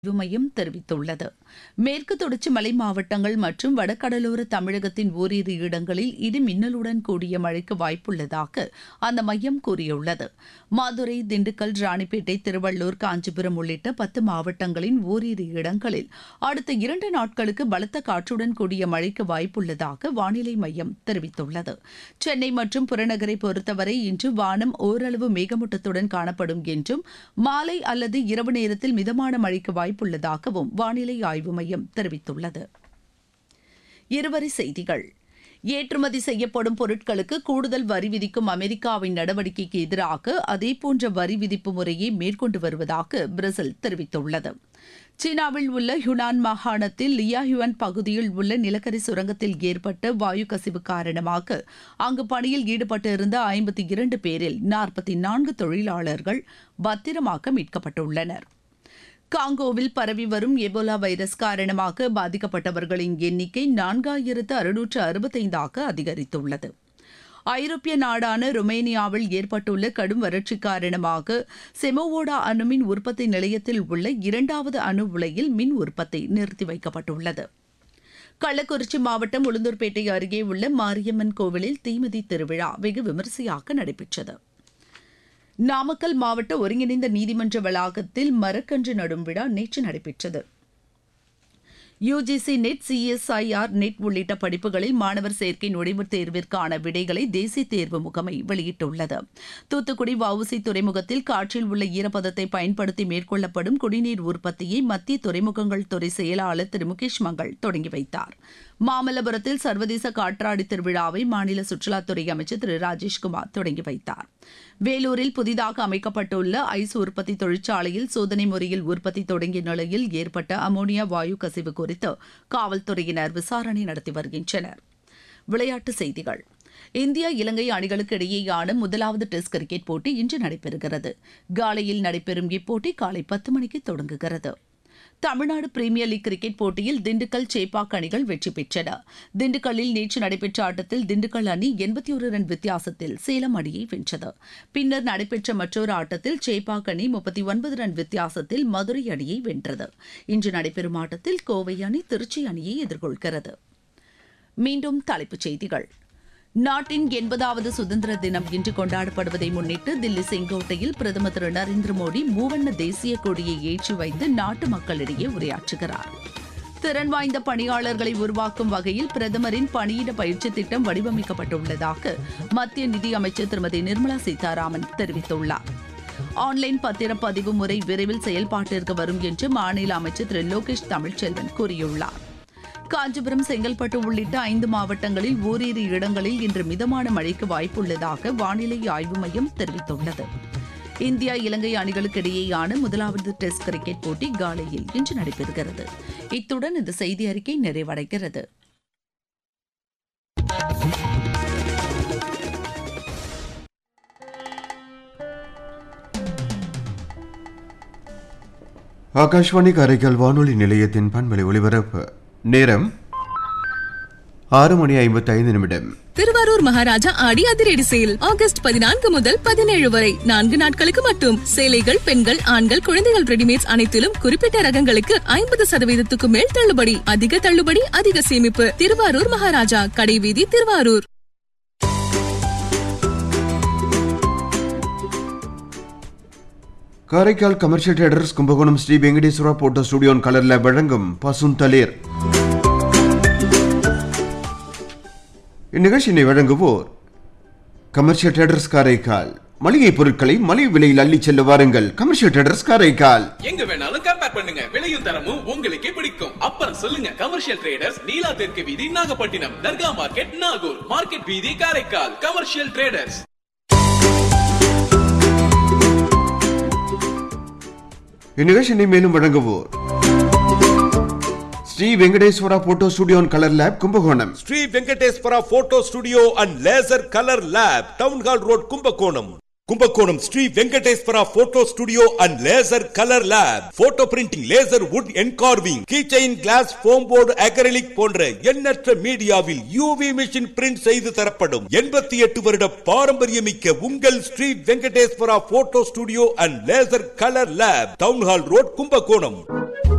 ஆய்வு மையம் தெரிவித்துள்ளது. மேற்கு தொடர்ச்சி மலை மாவட்டங்கள் மற்றும் வடகடலோர தமிழகத்தின் ஓரிரு இடங்களில் இடி மின்னலுடன் கூடிய மழைக்கு வாய்ப்புள்ளதாக அந்த மையம் கூறியுள்ளது. மதுரை, திண்டுக்கல், ராணிப்பேட்டை, திருவள்ளூர், காஞ்சிபுரம் உள்ளிட்ட 10 மாவட்டங்களின் ஓரிரு இடங்களில் அடுத்த 2 நாட்களுக்கு பலத்த காற்றுடன் கூடிய மழைக்கு வாய்ப்புள்ளதாக வானிலை மையம் தெரிவித்துள்ளது. சென்னை மற்றும் புறநகரை பொறுத்தவரை இன்று வானம் ஓரளவு மேகமூட்டத்துடன் காணப்படும் என்றும் மாலை அல்லது இரவு நேரத்தில் மிதமான மழைக்கு வாய்ப்புள்ளதாகவும் வானிலை ஆய்வு மையம் தெரிவித்துள்ளது. இருவரி செய்திகள். ஏற்றுமதி செய்யப்படும் பொருட்களுக்கு கூடுதல் வரி விதிக்கும் அமெரிக்காவின் நடவடிக்கைக்கு எதிராக அதேபோன்ற வரி விதிப்பு முறையை மேற்கொண்டு வருவதாக பிரேசில் தெரிவித்துள்ளது. சீனாவில் உள்ள ஹுனான் மாகாணத்தில் லியாஹுவான் பகுதியில் உள்ள நிலக்கரி சுரங்கத்தில் ஏற்பட்ட வாயு கசிவு காரணமாக அங்கு பணியில் ஈடுபட்டிருந்த 52 பேரில் 44 தொழிலாளர்கள் பத்திரமாக மீட்கப்பட்டுள்ளனர். காங்கோவில் பரவி வரும் எபோலா வைரஸ் காரணமாக பாதிக்கப்பட்டவர்களின் எண்ணிக்கை 4665 அதிகரித்துள்ளது. ஐரோப்பிய நாடான ருமேனியாவில் ஏற்பட்டுள்ள கடும் வறட்சி காரணமாக செமோவோடா அணுமின் உற்பத்தி நிலையத்தில் உள்ள 2வது அணு உலையில் மின் உற்பத்தி நிறுத்தி வைக்கப்பட்டுள்ளது. கள்ளக்குறிச்சி மாவட்டம் உளுந்தூர்பேட்டை அருகே உள்ள மாரியம்மன் கோவிலில் தீமிதி திருவிழா வெகு விமரிசையாக நடைபெற்றது. நாமக்கல் மாவட்ட ஒருங்கிணைந்த நீதிமன்ற வளாகத்தில் மரக்கன்று நடும் விழா நேற்று நடைபெற்றது. யுஜிசி நெட், சிஎஸ்ஐஆர் நெட் உள்ளிட்ட படிப்புகளில் மாணவர் சேர்க்கை நுழைவுத் தேர்விற்கான விடைகளை தேசிய தேர்வு முகமை வெளியிட்டுள்ளது. தூத்துக்குடி வஉசி துறைமுகத்தில் காற்றில் உள்ள ஈரப்பதத்தை பயன்படுத்தி மேற்கொள்ளப்படும் குடிநீர் உற்பத்தியை மத்திய துறைமுகங்கள் துறை செயலாளர் திரு முகேஷ் மங்கள் தொடங்கி வைத்தார். மாமல்லபுரத்தில் சர்வதேச காற்றாடி திருவிழாவை மாநில சுற்றுலாத்துறை அமைச்சர் திரு ராஜேஷ்குமார் தொடங்கி வைத்தார். வேலூரில் புதிதாக அமைக்கப்பட்டுள்ள ஐஸ் உற்பத்தி தொழிற்சாலையில் சோதனை முறையில் உற்பத்தி தொடங்கிய நிலையில் ஏற்பட்ட அமோனியா வாயு கசிவு குறித்து காவல்துறையினர் விசாரணை நடத்தி வருகின்றனர். விளையாட்டுச் செய்திகள். இந்தியா இலங்கை அணிகளுக்கு இடையேயான முதலாவது டெஸ்ட் கிரிக்கெட் போட்டி இன்று நடைபெறுகிறது. காலையில் நடைபெறும் இப்போட்டி காலை 10 மணிக்கு தொடங்குகிறது. தமிழ்நாடு பிரீமியர் லீக் கிரிக்கெட் போட்டியில் திண்டுக்கல், சேப்பாக் அணிகள் வெற்றி பெற்றன. திண்டுக்கல்லில் நேற்று நடைபெற்ற ஆட்டத்தில் திண்டுக்கல் அணி 81 ரன் வித்தியாசத்தில் சேலம் அணியை வென்றது. பின்னர் நடைபெற்ற மற்றொரு ஆட்டத்தில் சேப்பாக் அணி 39 ரன் வித்தியாசத்தில் மதுரை அணியை வென்றது. இன்று நடைபெறும் ஆட்டத்தில் கோவை அணி திருச்சி அணியை எதிர்கொள்கிறது. மீண்டும் தலைப்புச் செய்திகள். நாட்டின் 80வது சுதந்திர தினம் இன்று கொண்டாடப்படுவதை முன்னிட்டு தில்லி செங்கோட்டையில் பிரதமர் திரு நரேந்திர மோடி மூவண்ண தேசிய கொடியை ஏற்றி வைத்து நாட்டு மக்களிடையே உரையாற்றுகிறார். திறன் வாய்ந்த பணியாளர்களை உருவாக்கும் வகையில் பிரதமரின் பணியிட பயிற்சி திட்டம் வடிவமைக்கப்பட்டுள்ளதாக மத்திய நிதியமைச்சர் திருமதி நிர்மலா சீதாராமன் தெரிவித்துள்ளார். ஆன்லைன் பத்திரப்பதிவு முறை விரைவில் செயல்பாட்டிற்கு வரும் என்று மாநில அமைச்சர் திரு லோகேஷ் தமிழ்ச்செல்வன் கூறியுள்ளார். காஞ்சிபுரம், செங்கல்பட்டு உள்ளிட்ட 5 மாவட்டங்களில் ஓரிரு இடங்களில் இன்று மிதமான மழைக்கு வாய்ப்புள்ளதாக வானிலை ஆய்வு மையம் தெரிவித்துள்ளது. இந்தியா இலங்கை அணிகளுக்கு இடையேயான முதலாவது டெஸ்ட் கிரிக்கெட் போட்டி காலையில் இன்று நடைபெறுகிறது. இத்துடன் இந்த செய்தி அறிக்கை நிறைவடைகிறது. ஆகாஷ்வாணி காரைக்கால் வானொலி நிலையத்தின் பண்பலை ஒலிபரப்பு நேரம் 6:55. திருவாரூர் மகாராஜா ஆடி அதிரடி சேல் ஆகஸ்ட் 14 முதல் 17 வரை 4 நாட்களுக்கு மட்டும். சேலைகள், பெண்கள், ஆண்கள், குழந்தைகள் ரெடிமேட்ஸ் அனைத்திலும் குறிப்பிட்ட ரகங்களுக்கு 50% மேல் தள்ளுபடி. அதிக தள்ளுபடி, அதிக சேமிப்பு. திருவாரூர் மகாராஜா, கடைவீதி, Thiruvarur. Karaikal commercial traders Kumbakonam Sri Venkateswara photo studio கலர்ல வழங்கும் பசுந்தளிர். இந்நிகழ்ச்சியினை வழங்குவோர் கமர்ஷியல் ட்ரேடர்ஸ் காரைக்கால். மளிகை பொருட்களை மலிவு விலையில் அள்ளி செல்ல வாருங்கள். Commercial traders Karaikal. எங்க வேணாலும் கம்பேர் பண்ணுங்க, விலையும் தரமும் உங்களுக்கே பிடிக்கும். அப்புறம் சொல்லுங்க, கமர்ஷியல் ட்ரேடர்ஸ், நீலா தெற்கு வீதி, நாகப்பட்டினம், தர்கா மார்க்கெட், நாகூர் மார்க்கெட் வீதி, காரைக்கால். Commercial traders. இந்நிகழ்ச்சியினை மேலும் வழங்குவோர் Sri Venkateswara photo studio colour lab Kumbakonam. Sri Venkateswara photo studio and laser colour lab, town hall road, Kumbakonam. Kumbakonam Sri Venkateswara photo studio and laser colour lab. Photo printing, laser would engraving, keychain, class, foam board, acrylic போன்ற எண்ணற்ற மீடியாவில் UV machine print செய்து தரப்படும். 88 வருட பாரம்பரியமிக்க உங்கள் Sri Venkateswara photo studio and laser colour lab, town hall road, Kumbakonam.